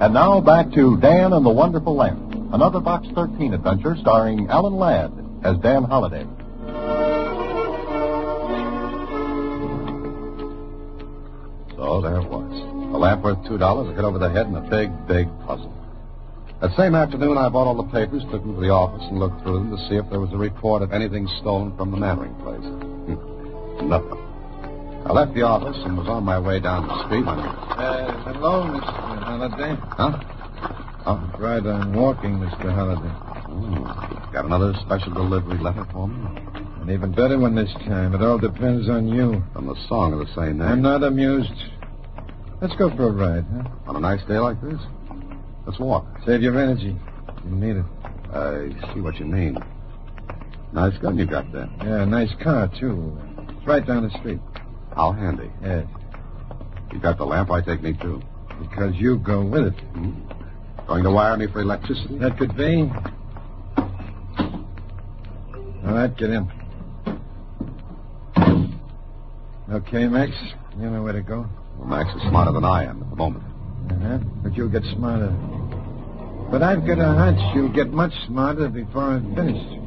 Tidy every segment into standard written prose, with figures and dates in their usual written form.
And now back to Dan and the Wonderful Lamp, another Box 13 adventure starring Alan Ladd as Dan Holliday. So there it was. A lamp worth $2, a hit over the head, and a big, big puzzle. That same afternoon, I bought all the papers, took them to the office, and looked through them to see if there was a report of anything stolen from the Mannering place. Nothing. I left the office and was on my way down the street when... Hello, Mr. Holliday. Huh? Oh. Right on walking, Mr. Holliday. Got another special delivery letter for me? An even better one this time. It all depends on you. From the song of the same name. I'm not amused. Let's go for a ride, huh? On a nice day like this? Let's walk. Save your energy. You need it. I see what you mean. Nice gun you got there. Yeah, nice car, too. It's right down the street. How handy. Yes. You got the lamp, I take me too. Because you go with it. Going to wire me for electricity? That could be. All right, get in. Okay, Max. You know where to go. Well, Max is smarter than I am at the moment. Uh-huh. But you'll get smarter. But I've got a hunch you'll get much smarter before I'm finished.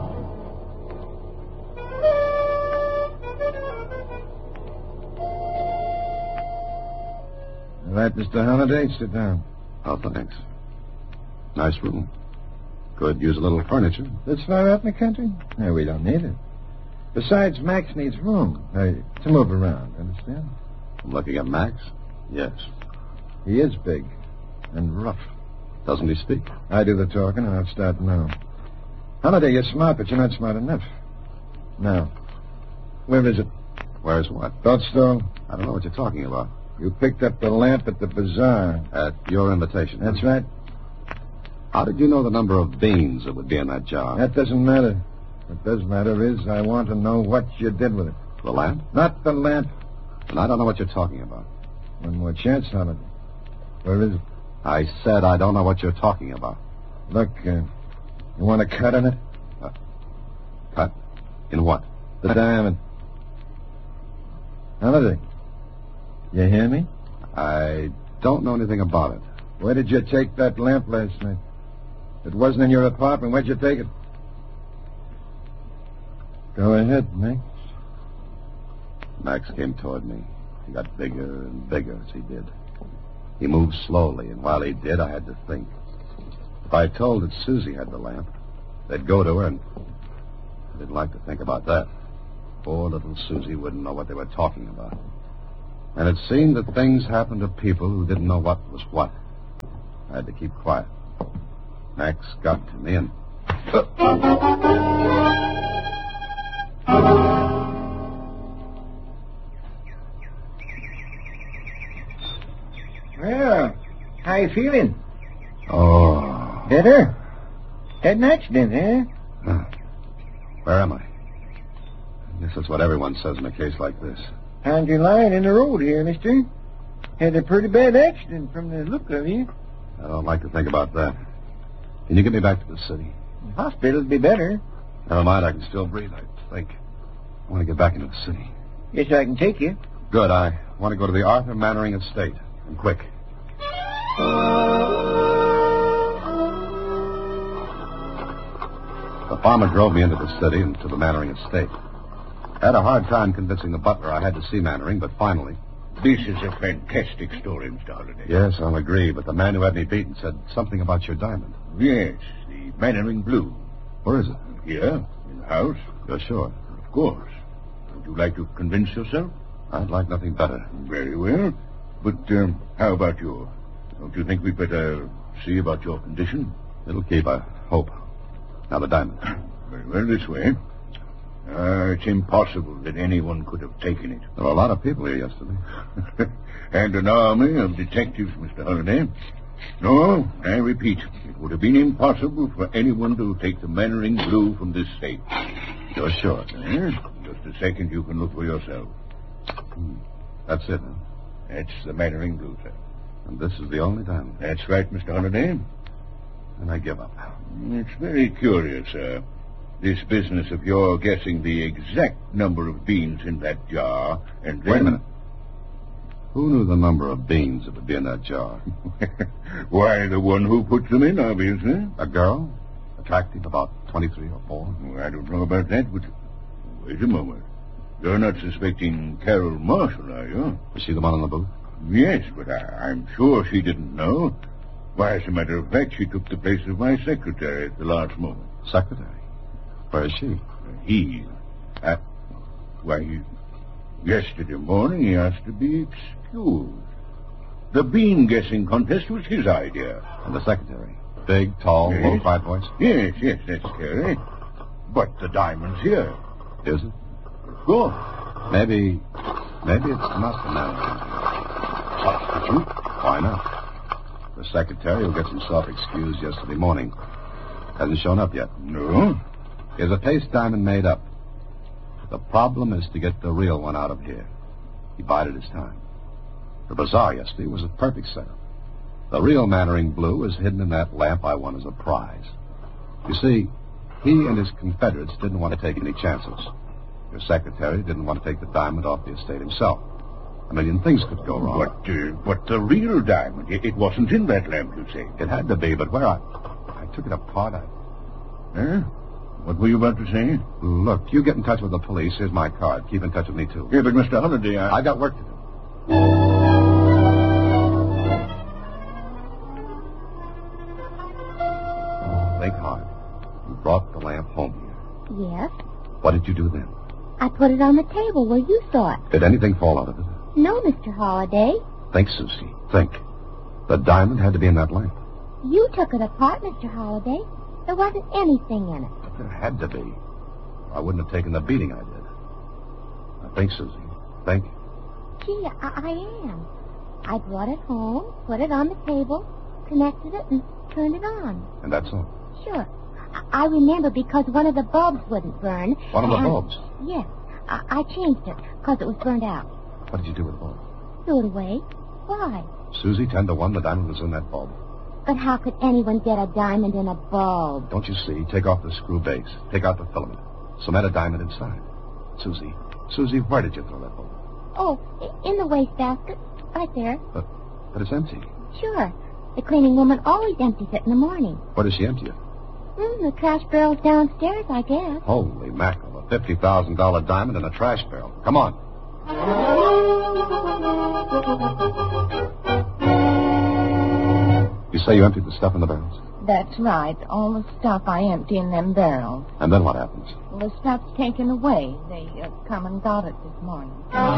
All right, Mr. Holliday, sit down. Oh, thanks. Nice room. Could use a little furniture. This far out in the country? No, we don't need it. Besides, Max needs room to move around, understand? I'm looking at Max? Yes. He is big and rough. Doesn't he speak? I do the talking, and I'll start now. Holliday, you're smart, but you're not smart enough. Now, where is it? Where's what? Goldstone. I don't know what you're talking about. You picked up the lamp at the bazaar. At your invitation. That's right. How did you know the number of beans that would be in that jar? That doesn't matter. What does matter is I want to know what you did with it. The lamp? Not the lamp. And I don't know what you're talking about. One more chance, Holliday. Where is it? I said I don't know what you're talking about. Look, you want a cut on it? Cut? In what? The diamond. Holliday, you hear me? I don't know anything about it. Where did you take that lamp last night? It wasn't in your apartment. Where'd you take it? Go ahead, Max. Max came toward me. He got bigger and bigger as he did. He moved slowly, and while he did, I had to think. If I told that Susie had the lamp, they'd go to her, and I didn't like to think about that. Poor little Susie wouldn't know what they were talking about. And it seemed that things happened to people who didn't know what was what. I had to keep quiet. Max got to me, and... Well, how you feeling? Oh. Better? Had an accident, eh? Where am I? This is what everyone says in a case like this. Found you lying in the road here, mister. Had a pretty bad accident from the look of you. I don't like to think about that. Can you get me back to the city? The hospital'd be better. Never mind, I can still breathe, I think. I want to get back into the city. Yes, I can take you. Good, I want to go to the Arthur Mannering estate. And quick. The farmer drove me into the city and to the Mannering estate. I had a hard time convincing the butler I had to see Mannering, but finally... This is a fantastic story, Mr. Holliday. Yes, I'll agree, but the man who had me beaten said something about your diamond. Yes, the Mannering Blue. Where is it? Here, in the house. You're sure? Of course. Would you like to convince yourself? I'd like nothing better. Very well. But how about you? Don't you think we'd better see about your condition? It'll keep, I hope. Now, the diamond. Very well, this way. It's impossible that anyone could have taken it. There were a lot of people here yesterday. And an army of detectives, Mr. Holliday. No, I repeat, it would have been impossible for anyone to take the Mannering Blue from this safe. You're sure? Yes. Just a second, you can look for yourself. That's it, huh? That's the Mannering Blue, sir. And this is the only diamond? That's right, Mr. Holliday. And I give up. It's very curious, sir. This business of your guessing the exact number of beans in that jar and then... Wait a minute. Who knew the number of beans that would be in that jar? Why, the one who puts them in, obviously. A girl? Attractive, about 23 or 4? Well, I don't know about that, but... Wait a moment. You're not suspecting Carol Marshall, are you? Was she the one in the booth? Yes, but I'm sure she didn't know. Why, as a matter of fact, she took the place of my secretary at the last moment. Secretary? Where is she? Yesterday morning he asked to be excused. The bean guessing contest was his idea. And the secretary? Big, tall, Yes. low-quiet voice? Yes, that's Carrie. But the diamond's here. Is it? Go. Maybe it's not the man. Substitute? Why not? The secretary who gets himself excused yesterday morning hasn't shown up yet. No. Is a paste diamond made up? The problem is to get the real one out of here. He bided his time. The bazaar yesterday was a perfect setup. The real Mannering Blue is hidden in that lamp I won as a prize. You see, he and his confederates didn't want to take any chances. Your secretary didn't want to take the diamond off the estate himself. A million things could go wrong. But the real diamond, it wasn't in that lamp, you say? It had to be, but where I took it apart, Huh? What were you about to say? Look, you get in touch with the police. Here's my card. Keep in touch with me, too. Yeah, but Mr. Holliday, I got work to do. Think hard. You brought the lamp home here. Yes. What did you do then? I put it on the table where you saw it. Did anything fall out of it? No, Mr. Holliday. Think, Susie. Think. The diamond had to be in that lamp. You took it apart, Mr. Holliday. There wasn't anything in it. But there had to be. I wouldn't have taken the beating I did. Now think, Susie. Think. Gee, I am. I brought it home, put it on the table, connected it, and turned it on. And that's all. Sure. I remember because one of the bulbs wouldn't burn. One of the bulbs? Yes. I changed it because it was burned out. What did you do with the bulb? Threw it away. Why? Susie, 10 to 1, the diamond was in that bulb. But how could anyone get a diamond in a bulb? Don't you see? Take off the screw base. Take out the filament. Cement a diamond inside. Susie, where did you throw that bulb? Oh, in the wastebasket. Right there. But it's empty. Sure. The cleaning woman always empties it in the morning. Where does she empty it? The trash barrel's downstairs, I guess. Holy mackerel. A $50,000 diamond in a trash barrel. Come on. You say you emptied the stuff in the barrels? That's right. All the stuff I empty in them barrels. And then what happens? Well, the stuff's taken away. They come and got it this morning.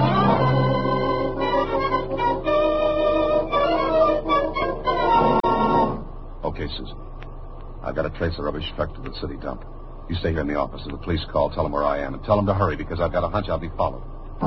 Okay, Susan. I've got to trace the rubbish truck to the city dump. You stay here in the office. If the police call, tell them where I am. And tell them to hurry, because I've got a hunch I'll be followed.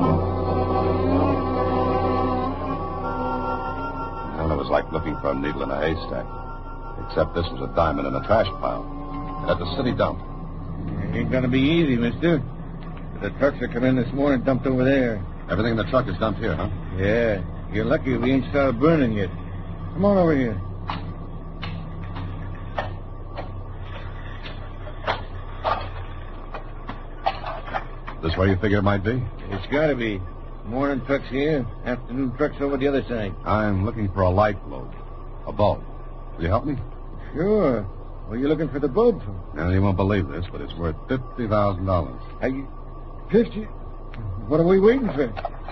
Well, it was like looking for a needle in a haystack. Except this was a diamond in a trash pile. At the city dump. It ain't gonna be easy, mister. The trucks that come in this morning dumped over there. Everything in the truck is dumped here, huh? Yeah. You're lucky we ain't started burning yet. Come on over here. This where you figure it might be? It's gotta be. Morning truck's here, afternoon truck's over the other side. I'm looking for a light globe. A bulb. Will you help me? Sure. What are you looking for the bulb for? Now, you won't believe this, but it's worth $50,000. 50? What are we waiting for?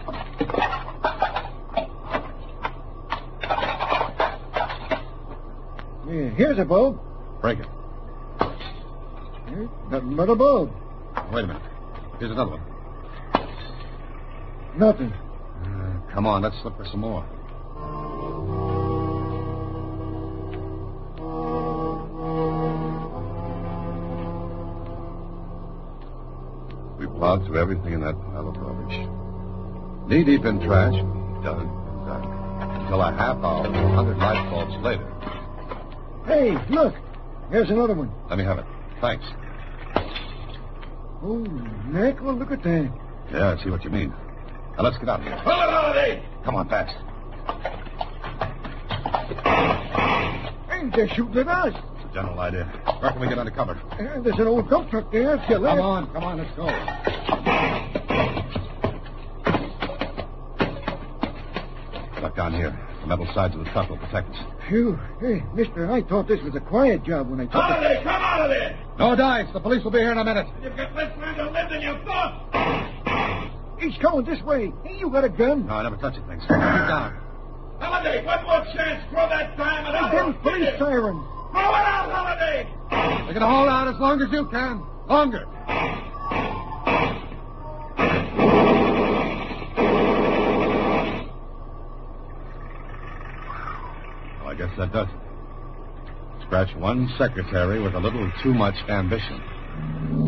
Yeah, here's a bulb. Break it. Here's nothing but a bulb. Wait a minute. Here's another one. Nothing. Come on, let's look for some more. We plowed through everything in that pile of rubbish. Knee-deep in trash, we dug and dug. Until a half hour, 100 light bulbs later. Hey, look. Here's another one. Let me have it. Thanks. Oh, mackerel, look at that. Yeah, I see what you mean. Now, let's get out of here. Come on, fast. Hey, they're shooting at us. It's a general idea. Where can we get under cover? There's an old dump truck there. Come on, let's go. duck down here. The metal sides of the truck will protect us. Phew. Hey, mister, I thought this was a quiet job when I took it. Holiday, come out of there! No dice. The police will be here in a minute. You've got less time to live than you thought! He's coming this way. Hey, you got a gun? No, I never touch it, things. Keep down. Holiday, one more chance. Throw that dime and Hey, I'll them hit police it. sirens. Throw it out, Holiday! You're going to hold out as long as you can. Longer. Well, I guess that does it. Scratch one secretary with a little too much ambition.